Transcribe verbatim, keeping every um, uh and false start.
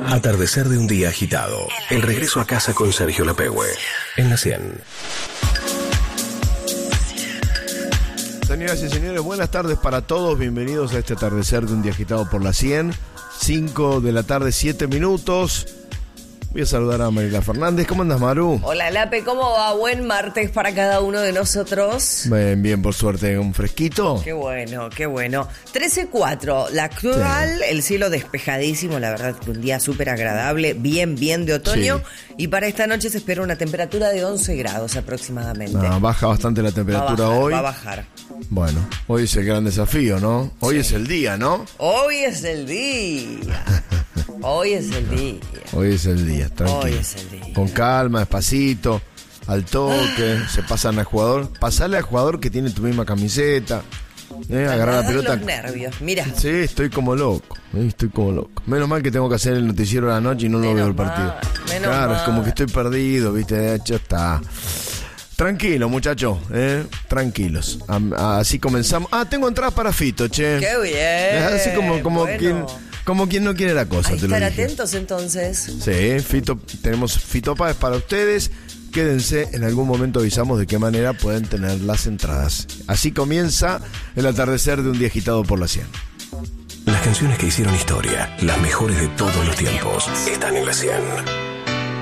Atardecer de un día agitado. El regreso a casa con Sergio Lapehue. En la cien. Señoras y señores, buenas tardes para todos. Bienvenidos a este atardecer de un día agitado por la cien. cinco de la tarde, siete minutos. Voy a saludar a Mariela Fernández. ¿Cómo andas, Maru? Hola, Lape. ¿Cómo va? Buen martes para cada uno de nosotros. Bien, bien, por suerte. ¿Un fresquito? Qué bueno, qué bueno. trece cuatro, la actual, sí. El cielo despejadísimo, la verdad que un día súper agradable, bien, bien de otoño. Sí. Y para esta noche se espera una temperatura de once grados aproximadamente. Ah, baja bastante la temperatura va bajar, hoy. Va a bajar. Bueno, hoy es el gran desafío, ¿no? Hoy sí. Es el día, ¿no? Hoy es el día. Hoy es el día. Hoy es el día, tranquilo. Hoy es el día. Con calma, despacito, al toque, ah. se pasan al jugador. Pasale al jugador que tiene tu misma camiseta. Eh, agarrar la pelota. Los nervios, mira. Sí, estoy como loco. Eh, estoy como loco. Menos mal que tengo que hacer el noticiero de la noche y no lo veo el partido. Mal, menos claro, mal. Es como que estoy perdido, ¿viste? De hecho, está. Tranquilo, muchachos, ¿eh? Tranquilos. Así comenzamos. Ah, tengo entradas para Fito, che. Qué bien. Así como, como bueno. quien. Como quien no quiere la cosa, Hay te lo estar dije. atentos entonces. Sí, Fito, tenemos Fitopaes para ustedes. Quédense, en algún momento avisamos de qué manera pueden tener las entradas. Así comienza el atardecer de un día agitado por la cien. Las canciones que hicieron historia, las mejores de todos los tiempos, están en la cien.